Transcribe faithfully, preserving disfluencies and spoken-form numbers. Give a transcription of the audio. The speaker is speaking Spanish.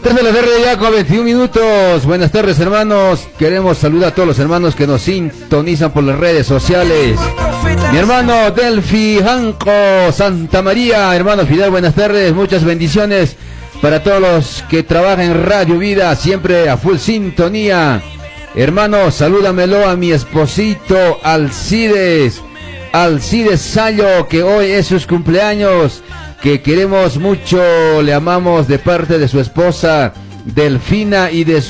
tres de la tarde ya con veintiún minutos. Buenas tardes, hermanos. Queremos saludar a todos los hermanos que nos sintonizan por las redes sociales. Mi hermano Delfi Janco Santa María, hermano Fidel, buenas tardes. Muchas bendiciones para todos los que trabajan en Radio Vida, siempre a full sintonía. Hermano, salúdamelo a mi esposito Alcides, Alcides Sayo, que hoy es sus cumpleaños, que queremos mucho, le amamos de parte de su esposa Delfina y de su